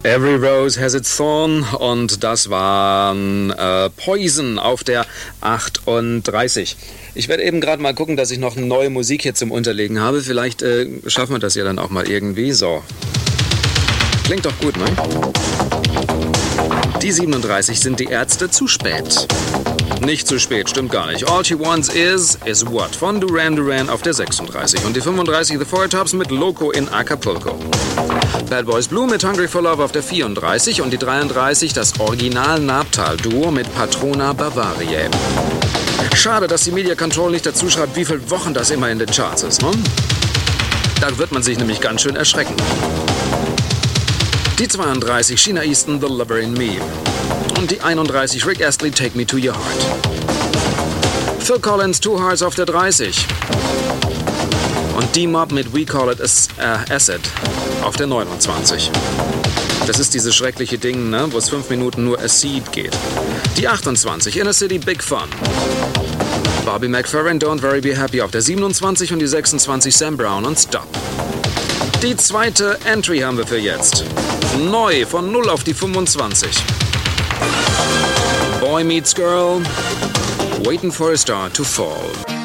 Every Rose Has Its Thorn und das waren Poison auf der 38. Ich werde eben gerade mal gucken, dass ich noch neue Musik hier zum Unterlegen habe. Vielleicht schaffen wir das ja dann auch mal irgendwie. So. Klingt doch gut, ne? Die 37 sind die Ärzte. Zu spät. Nicht zu spät, stimmt gar nicht. All She Wants Is What von Duran Duran auf der 36. Und die 35 The Four Tops mit Loco in Acapulco. Bad Boys Blue mit Hungry for Love auf der 34. Und die 33 das Original Nabtal-Duo mit Patrona Bavariae. Schade, dass die Media Control nicht dazu schreibt, wie viele Wochen das immer in den Charts ist, ne? Da wird man sich nämlich ganz schön erschrecken. Die 32 Sheena Easton The Lover in Me. Und die 31 Rick Astley Take Me to Your Heart. Phil Collins Two Hearts auf der 30. Und D-Mob mit We Call It Acid auf der 29. Das ist dieses schreckliche Ding, ne, wo es 5 Minuten nur Acid geht. Die 28 Inner City Big Fun. Bobby McFerrin Don't Worry Be Happy auf der 27 und die 26 Sam Brown und Stop. Die zweite Entry haben wir für jetzt. Neu von 0 auf die 25. Boy Meets Girl, Waiting for a Star to Fall.